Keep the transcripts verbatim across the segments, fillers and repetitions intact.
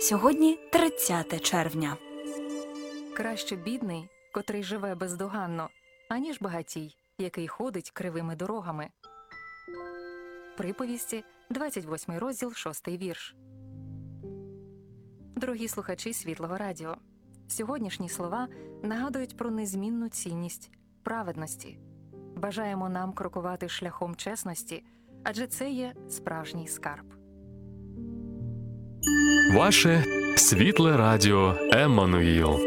Сьогодні тридцяте червня. Краще бідний, котрий живе бездоганно, аніж багатій, який ходить кривими дорогами. Приповісті, двадцять восьмий розділ, шостий вірш. Дорогі слухачі Світлого Радіо, сьогоднішні слова нагадують про незмінну цінність праведності. Бажаємо нам крокувати шляхом чесності, адже це є справжній скарб. Ваше Світле Радіо Еммануїл.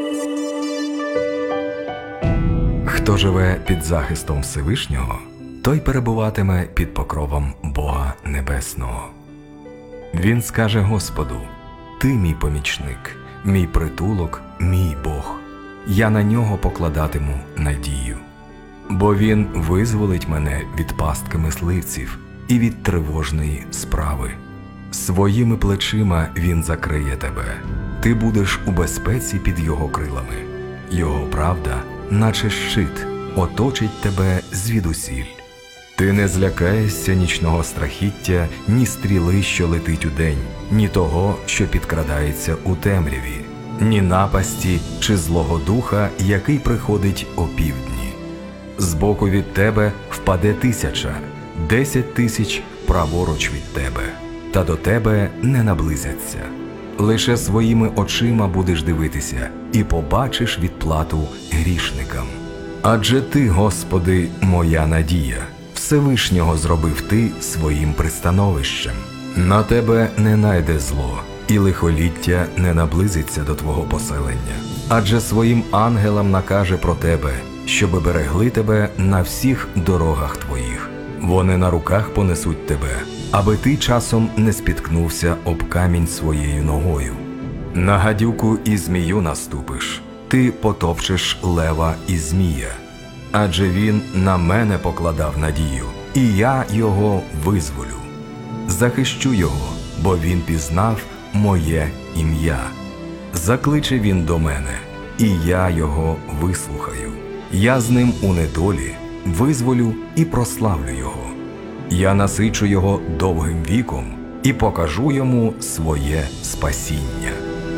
Хто живе під захистом Всевишнього, той перебуватиме під покровом Бога Небесного. Він скаже Господу: «Ти мій помічник, мій притулок, мій Бог. Я на нього покладатиму надію. Бо він визволить мене від пастки мисливців і від тривожної справи. Своїми плечима він закриє тебе. Ти будеш у безпеці під його крилами. Його правда, наче щит, оточить тебе звідусіль. Ти не злякаєшся нічного страхіття, ні стріли, що летить удень, ні того, що підкрадається у темряві, ні напасті чи злого духа, який приходить опівдні. Збоку від тебе впаде тисяча, десять тисяч праворуч від тебе, та до тебе не наблизяться. Лише своїми очима будеш дивитися і побачиш відплату грішникам. Адже ти, Господи, моя надія, Всевишнього зробив ти своїм пристановищем. На тебе не найде зло, і лихоліття не наблизиться до твого поселення. Адже своїм ангелам накаже про тебе, щоби берегли тебе на всіх дорогах твоїх. Вони на руках понесуть тебе, аби ти часом не спіткнувся об камінь своєю ногою. На гадюку і змію наступиш, ти потопчеш лева і змія. Адже він на мене покладав надію, і я його визволю. Захищу його, бо він пізнав моє ім'я. Закличе він до мене, і я його вислухаю. Я з ним у недолі визволю і прославлю його. Я насичу його довгим віком і покажу йому своє спасіння.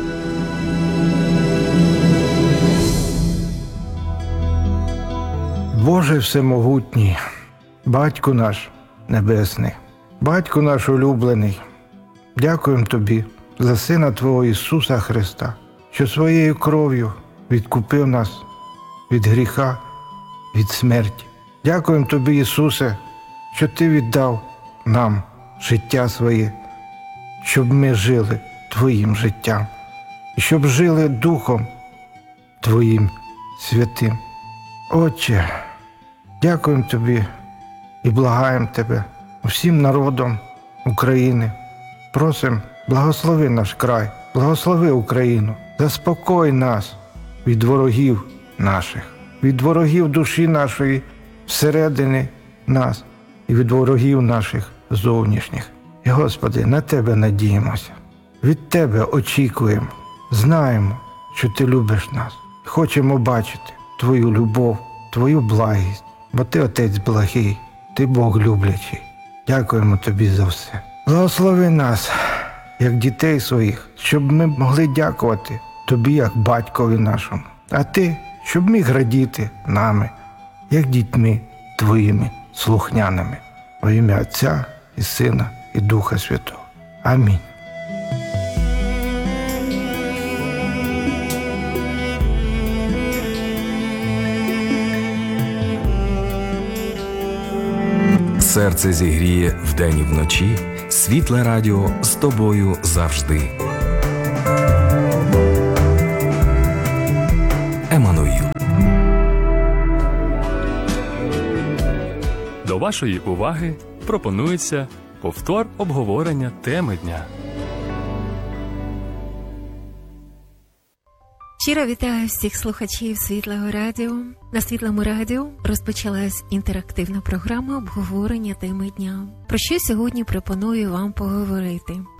Боже всемогутній, Батько наш Небесний, Батько наш улюблений, дякуємо Тобі за Сина Твого Ісуса Христа, що своєю кров'ю відкупив нас від гріха, від смерті. Дякуємо Тобі, Ісусе, що Ти віддав нам життя своє, щоб ми жили Твоїм життям, і щоб жили Духом Твоїм святим. Отче, дякуємо Тобі і благаємо Тебе усім народом України. Просимо, благослови наш край, благослови Україну, заспокой нас від ворогів наших, від ворогів душі нашої всередини нас і від ворогів наших зовнішніх. І, Господи, на Тебе надіємося, від Тебе очікуємо, знаємо, що Ти любиш нас. Хочемо бачити Твою любов, Твою благість, бо Ти Отець благий, Ти Бог люблячий. Дякуємо Тобі за все. Благослови нас, як дітей своїх, щоб ми могли дякувати Тобі, як батькові нашому, а Ти, щоб міг радіти нами, як дітьми Твоїми слухняними. Во ім'я Отця і Сина і Духа Святого. Амінь. Серце зігріє вдень і вночі, Світле Радіо з тобою завжди. Еммануїл. До вашої уваги пропонується повтор обговорення теми дня. Щиро вітаю всіх слухачів Світлого Радіо. На Світлому Радіо розпочалась інтерактивна програма обговорення теми дня. Про що сьогодні пропоную вам поговорити?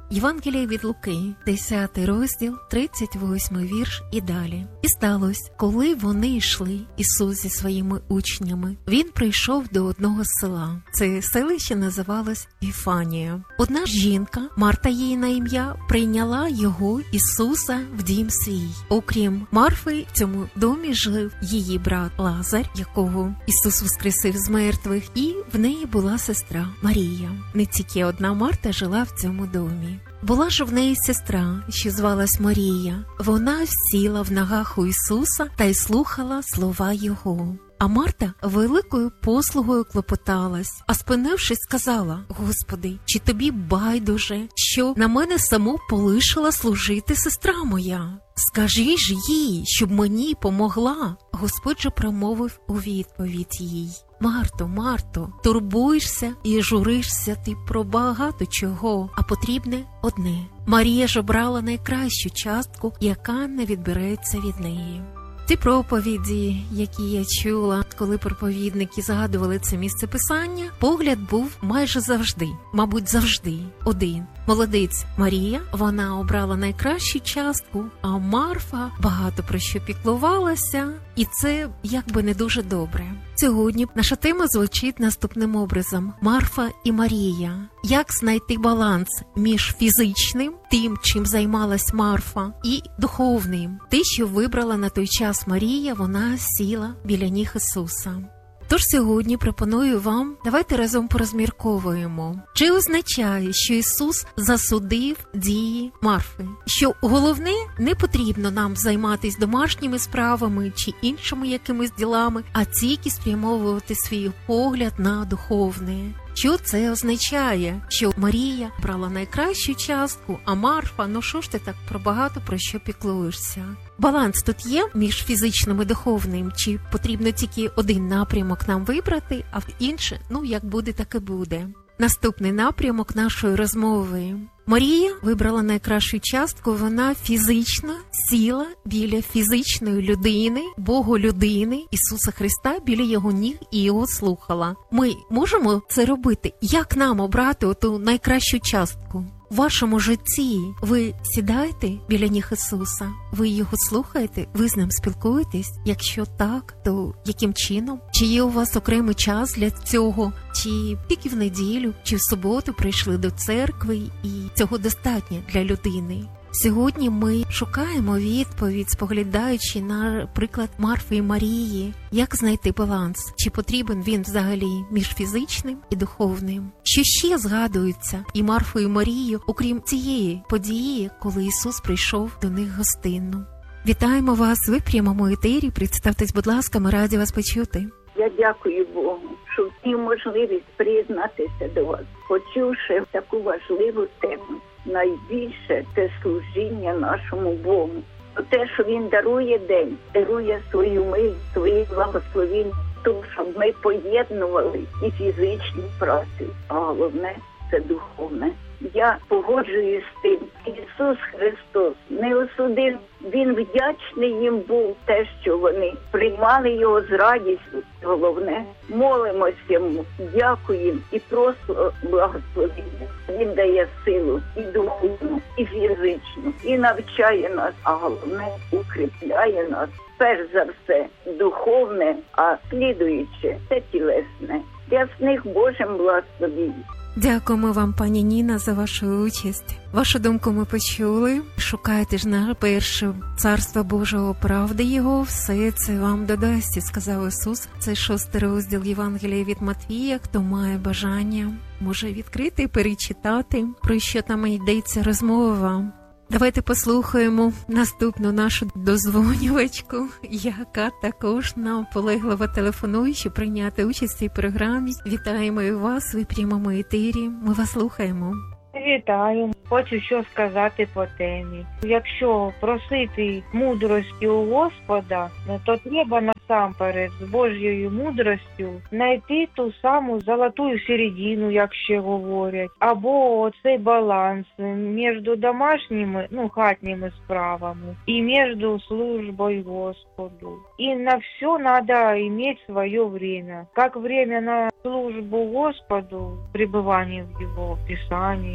Євангеліє від Луки, десятий розділ, тридцять восьмий вірш і далі. І сталося, коли вони йшли, Ісус зі своїми учнями, Він прийшов до одного села. Це селище називалось Віфанія. Одна жінка, Марта її на ім'я, прийняла його, Ісуса, в дім свій. Окрім Марфи, в цьому домі жив її брат Лазар, якого Ісус воскресив з мертвих, і в неї була сестра Марія. Не тільки одна Марта жила в цьому домі. Була ж в неї сестра, що звалась Марія. Вона сіла в ногах у Ісуса та й слухала слова Його. А Марта великою послугою клопоталась, а спинившись, сказала: «Господи, чи тобі байдуже, що на мене саму полишила служити сестра моя? Скажи ж їй, щоб мені помогла». Господь же промовив у відповідь їй: «Марто, Марто, турбуєшся і журишся ти про багато чого, а потрібне одне. Марія ж обрала найкращу частку, яка не відбереться від неї». Ті проповіді, які я чула, коли проповідники згадували це місце писання, погляд був майже завжди, мабуть, завжди один. Молодець Марія, вона обрала найкращу частку, а Марфа багато про що піклувалася, і це якби не дуже добре. Сьогодні наша тема звучить наступним образом: Марфа і Марія. Як знайти баланс між фізичним, тим, чим займалась Марфа, і духовним? Те, що вибрала на той час Марія, вона сіла біля ніг Ісуса. Тож сьогодні пропоную вам, давайте разом порозмірковуємо, чи означає, що Ісус засудив дії Марфи, що головне, не потрібно нам займатися домашніми справами чи іншими якимись ділами, а тільки спрямовувати свій погляд на духовне. Що це означає? Що Марія брала найкращу частку, а Марфа, ну що ж ти так про багато про що піклуєшся? Баланс тут є між фізичним і духовним, чи потрібно тільки один напрямок нам вибрати, а в інше, ну як буде, так і буде. Наступний напрямок нашої розмови. Марія вибрала найкращу частку, вона фізично сіла біля фізичної людини, Бога-людини, Ісуса Христа, біля Його ніг і Його слухала. Ми можемо це робити? Як нам обрати оту найкращу частку? В вашому житті ви сідаєте біля ніг Ісуса, ви Його слухаєте, ви з Ним спілкуєтесь? Якщо так, то яким чином? Чи є у вас окремий час для цього? Чи тільки в неділю, чи в суботу прийшли до церкви і цього достатньо для людини? Сьогодні ми шукаємо відповідь, споглядаючи на приклад Марфи і Марії, як знайти баланс, чи потрібен він взагалі між фізичним і духовним. Що ще згадується і Марфу, і Марію, окрім цієї події, коли Ісус прийшов до них гостинно. Вітаємо вас, ви в прямому етері, представтесь, будь ласка, ми раді вас почути. Я дякую Богу, що втім можливість приєднатися до вас, почувши таку важливу тему. Найбільше це служіння нашому Богу. Те, що Він дарує день, дарує свою милість, свої благословіння, тому щоб ми поєднували і фізичну працю, а головне – це духовне. Я погоджуюсь з тим, Ісус Христос не осудив, Він вдячний їм був те, що вони приймали Його з радістю. Головне, молимося Йому, дякуємо і просто благословення. Він дає силу і духовну, і фізичну, і навчає нас, а головне, укріпляє нас. Перш за все, духовне, а слідуюче – це тілесне. Ясних Божим благословінь. Дякуємо вам, пані Ніна, за вашу участь. Вашу думку ми почули. Шукайте ж на перше царство Божого, правди Його, все це вам додасть, сказав Ісус. Це шостий розділ Євангелія від Матвія. Хто має бажання, може відкрити і перечитати, про що там йдеться розмова. Давайте послухаємо наступну нашу дозвонювачку, яка також наполегливо телефонує, щоб прийняти участь в цій програмі. Вітаємо і вас, ви в прямому етері, ми вас слухаємо. Вітаю. Хочу що сказати по темі. Якщо просити мудрості у Господа, то треба насамперед з Божою мудростю знайти ту саму золоту середину, як ще говорять, або оцей баланс між домашніми, ну, хатніми справами і між службою Господу. І на все надо иметь свое время. Как время на службу Господу, пребывание в Его Писании,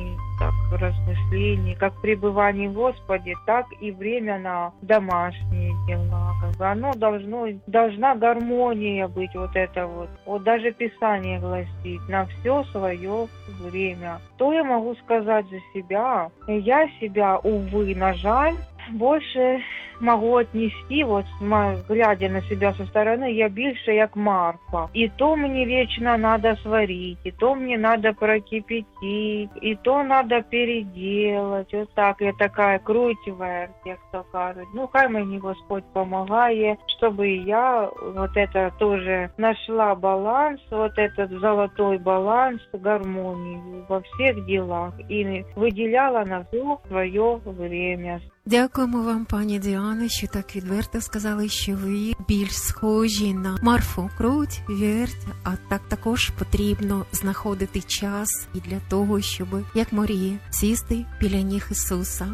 так, размышлений, как пребывание в Господе, так и время на домашние дела. Как бы оно должно, должна гармония быть, вот это вот. Вот даже Писание гласит, на все свое время. Что я могу сказать за себя? Я себя, увы, на жаль, больше могу отнести, вот глядя на себя со стороны, я більше як Марфа. І то мені вечно надо сварить, і то мне надо прокипятить, і то надо переделать. Вот так, я такая круть-верть, як то кажуть. Ну, хай мені Господь помогає, чтобы я вот это тоже нашла баланс, вот этот золотой баланс, гармонию во всех делах и выделяла на все свое время. Дякуємо вам, пані Діано, що так відверто сказали, що ви більш схожі на Марфу. Круть, верть, а так також потрібно знаходити час і для того, щоб, як Марія, сісти біля ніг Ісуса.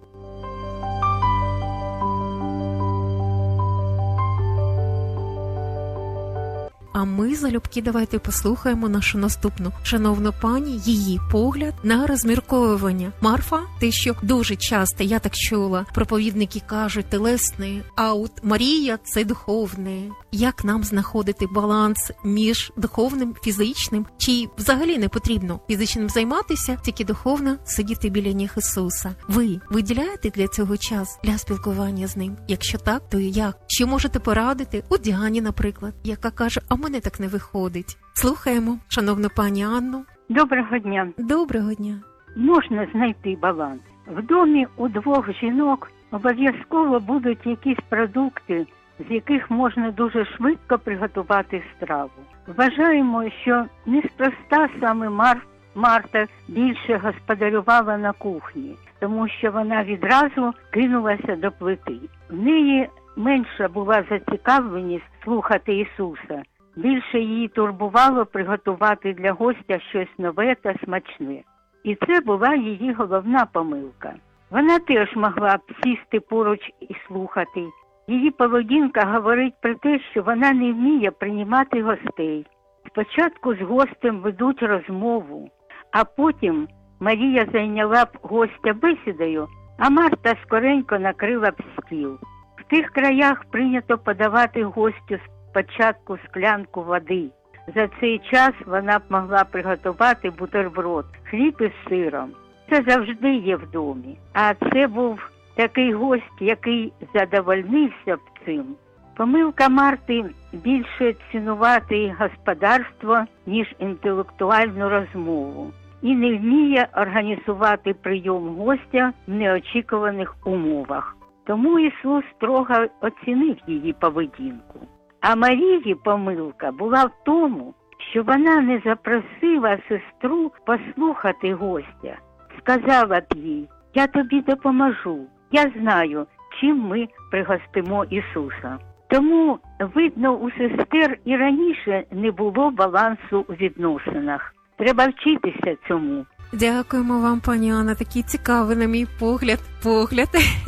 А ми, залюбки, давайте послухаємо нашу наступну шановну пані, її погляд на розмірковування. Марфа, те, що дуже часто, я так чула, проповідники кажуть телесне, а от Марія – це духовне. Як нам знаходити баланс між духовним, фізичним, чи взагалі не потрібно фізичним займатися, тільки духовно сидіти біля ніг Ісуса? Ви виділяєте для цього час, для спілкування з ним? Якщо так, то як? Що можете порадити? У Діані, наприклад, яка каже, а в мене так не виходить. Слухаємо, шановну пані Анну. Доброго дня. Доброго дня. Можна знайти баланс. В домі у двох жінок обов'язково будуть якісь продукти, з яких можна дуже швидко приготувати страву. Вважаємо, що неспроста саме Мар... Марта більше господарювала на кухні, тому що вона відразу кинулася до плити. В неї менша була зацікавленість слухати Ісуса. Більше її турбувало приготувати для гостя щось нове та смачне. І це була її головна помилка. Вона теж могла б сісти поруч і слухати. Її поведінка говорить про те, що вона не вміє приймати гостей. Спочатку з гостем ведуть розмову, а потім Марія зайняла б гостя бесідою, а Марта скоренько накрила б стіл. В тих краях прийнято подавати гостю спочатку склянку води. За цей час вона б могла приготувати бутерброд, хліб із сиром. Це завжди є в домі. А це був такий гость, який задовольнився б цим. Помилка Марти більше цінувати господарство, ніж інтелектуальну розмову. І не вміє організувати прийом гостя в неочікуваних умовах. Тому Ісус строго оцінив її поведінку. А Марії помилка була в тому, що вона не запросила сестру послухати гостя. Сказала б їй, я тобі допоможу, я знаю, чим ми пригостимо Ісуса. Тому, видно, у сестер і раніше не було балансу у відносинах. Треба вчитися цьому. Дякуємо вам, пані Анна. Такий цікавий, на мій погляд, погляд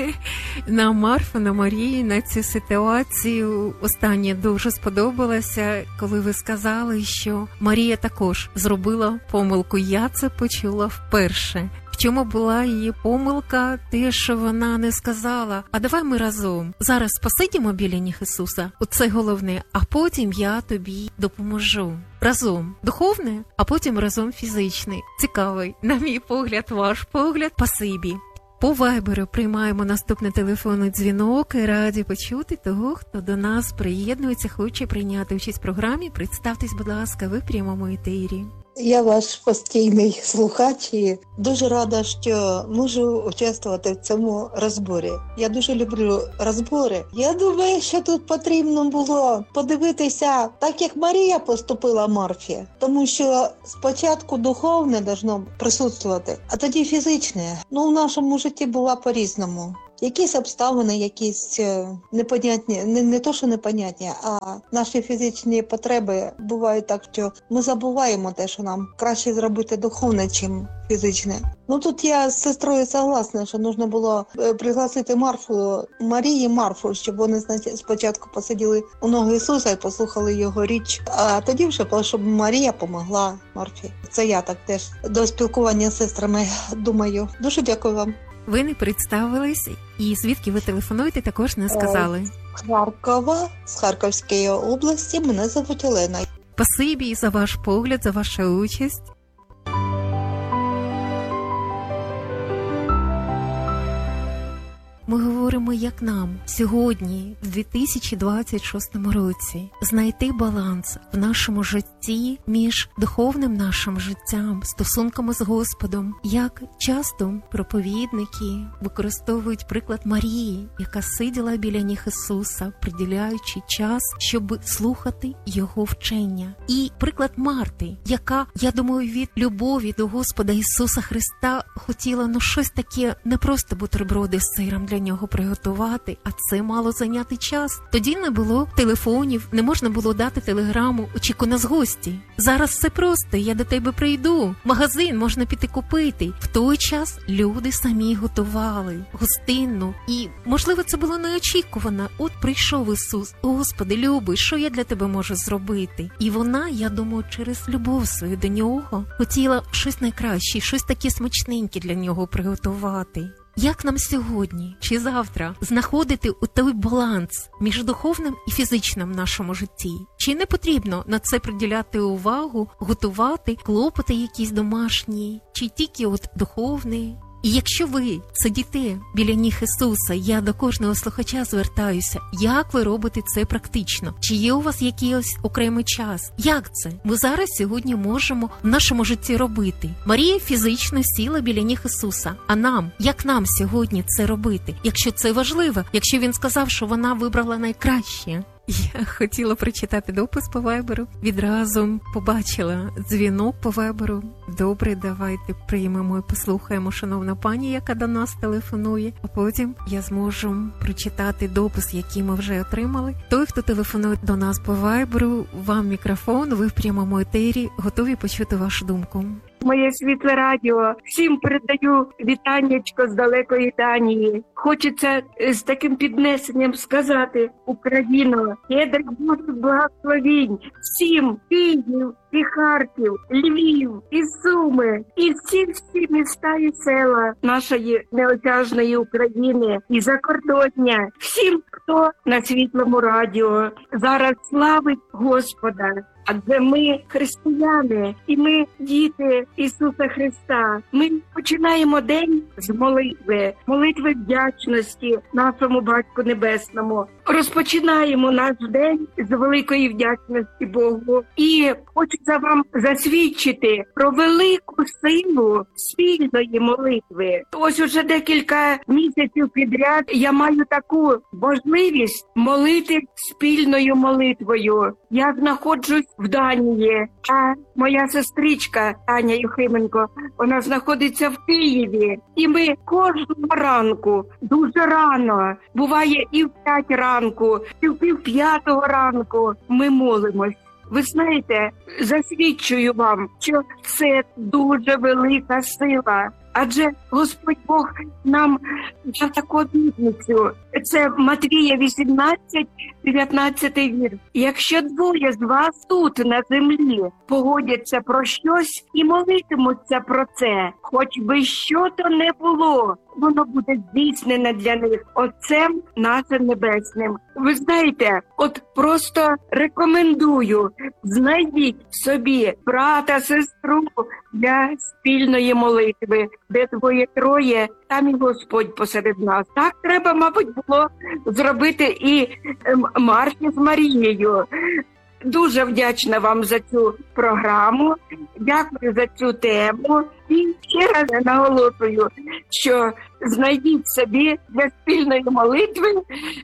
на Марфу, на Марію, на цю ситуацію. Останнє дуже сподобалося, коли ви сказали, що Марія також зробила помилку. Я це почула вперше. В чому була її помилка? Те, що вона не сказала, а давай ми разом зараз посидімо біля ніг Ісуса, оце головне, а потім я тобі допоможу. Разом духовне, а потім разом фізичний. Цікавий, на мій погляд, ваш погляд. Спасибі. По вайберу приймаємо наступний телефонний дзвінок і раді почути того, хто до нас приєднується, хоче прийняти участь в програмі. Представтесь, будь ласка, ви в прямому етері. Я ваш постійний слухач і дуже рада, що можу участвувати в цьому розборі. Я дуже люблю розбори. Я думаю, що тут потрібно було подивитися, так як Марія поступила Марфі, тому що спочатку духовне должно присутствувати, а тоді фізичне. Ну, в нашому житті було по-різному. якісь обставини, якісь е, непонятні, не, не то, що непонятні, а наші фізичні потреби бувають так, що ми забуваємо те, що нам краще зробити духовне, чим фізичне. Ну тут я з сестрою согласна, що потрібно було е, пригласити Марфу, Марії Марфу, щоб вони значить, спочатку посиділи у ноги Ісуса і послухали його річ, а тоді вже, щоб Марія помогла Марфі. Це я так теж до спілкування з сестрами думаю. Дуже дякую вам. Ви не представились, і звідки ви телефонуєте, також не сказали. З Харкова, з Харківської області, мене звуть Олена. Спасибі за ваш погляд, за вашу участь. Ми говоримо, як нам сьогодні, в дві тисячі двадцять шостому році, знайти баланс в нашому житті між духовним нашим життям, стосунками з Господом. Як часто проповідники використовують приклад Марії, яка сиділа біля ніг Ісуса, приділяючи час, щоб слухати Його вчення. І приклад Марти, яка, я думаю, від любові до Господа Ісуса Христа хотіла, ну, щось таке, не просто бутерброди з сиром для нього приготувати, а це мало зайняти час. Тоді не було телефонів, не можна було дати телеграму «Очікуй нас гості». Зараз все просто, я до тебе прийду. Магазин можна піти купити. В той час люди самі готували гостинну. І, можливо, це було неочікувано. От прийшов Ісус. Господи, любий, що я для тебе можу зробити? І вона, я думаю, через любов свою до нього хотіла щось найкраще, щось таке смачненьке для нього приготувати. Як нам сьогодні чи завтра знаходити у той баланс між духовним і фізичним в нашому житті? Чи не потрібно на це приділяти увагу, готувати клопоти якісь домашні, чи тільки от духовний? І якщо ви сидите біля ніг Ісуса, я до кожного слухача звертаюся, як ви робите це практично? Чи є у вас якийсь окремий час? Як це? Ми зараз сьогодні можемо в нашому житті робити. Марія фізично сіла біля ніг Ісуса. А нам? Як нам сьогодні це робити? Якщо це важливо, якщо він сказав, що вона вибрала найкраще? Я хотіла прочитати допис по Вайберу. Відразу побачила дзвінок по Вайберу. Добре, давайте приймемо і послухаємо шановна пані, яка до нас телефонує. А потім я зможу прочитати допис, який ми вже отримали. Той, хто телефонує до нас по Вайберу, вам мікрофон, ви в прямому етері, готові почути вашу думку. Моє світле радіо. Всім передаю вітаннячко з далекої Данії. Хочеться з таким піднесенням сказати: Україно, щедрих Божих благословінь всім, Київ, і Харків, Львів, і Суми, і всі-всі міста і села нашої неосяжної України і закордоння. Всім, хто на світлому радіо зараз славить Господа. Адже ми християни, і ми діти Ісуса Христа. Ми починаємо день з молитви, молитви вдячності нашому Батьку Небесному. Розпочинаємо наш день з великої вдячності Богу. І хочеться вам засвідчити про велику силу спільної молитви. Ось уже декілька місяців підряд я маю таку можливість молити спільною молитвою. Я знаходжусь в Данії, а моя сестричка Таня Юхименко, вона знаходиться в Києві. І ми кожного ранку, дуже рано, буває і в п'ять ранку, і в пів п'ятого ранку, ми молимось. Ви знаєте, засвідчую вам, що це дуже велика сила. Адже Господь Бог нам дав таку обітницю. Це Матвія вісімнадцять, дев'ятнадцятий вірш. Якщо двоє з вас тут на землі погодяться про щось і молитимуться про це, хоч би що то не було, воно буде здійснене для них Отцем нашим Небесним. Ви знаєте, от просто рекомендую, знайдіть собі брата, сестру для спільної молитви, де двоє-троє, там і Господь посеред нас. Так треба, мабуть, було зробити і Марфі з Марією. Дуже вдячна вам за цю програму, дякую за цю тему. І ще раз наголошую, що знайдіть собі для спільної молитви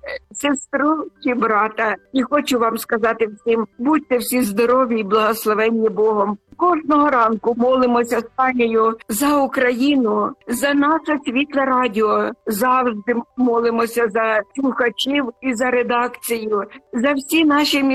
сестру чи брата. І хочу вам сказати всім, будьте всі здорові і благословенні Богом. кожного ранку молимося з Танею за Україну, за наше світле радіо. Завжди молимося за слухачів і за редакцію, за всі наші